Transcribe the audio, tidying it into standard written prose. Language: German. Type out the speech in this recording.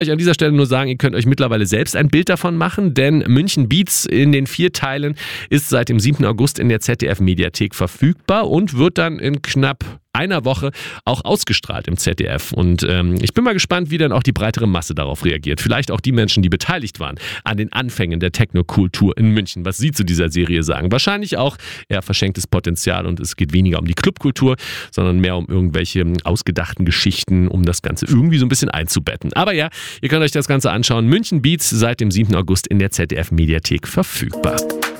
An dieser Stelle nur sagen, ihr könnt euch mittlerweile selbst ein Bild davon machen, denn München Beats in den 4 Teilen ist seit dem 7. August in der ZDF-Mediathek verfügbar und wird dann in knapp einer Woche auch ausgestrahlt im ZDF. Und ich bin mal gespannt, wie dann auch die breitere Masse darauf reagiert. Vielleicht auch die Menschen, die beteiligt waren an den Anfängen der Techno-Kultur in München, was sie zu dieser Serie sagen. Wahrscheinlich auch eher verschenktes Potenzial und es geht weniger um die Clubkultur, sondern mehr um irgendwelche ausgedachten Geschichten, um das Ganze irgendwie so ein bisschen einzubetten. Aber ja, ihr könnt euch das Ganze anschauen. München Beats seit dem 7. August in der ZDF-Mediathek verfügbar.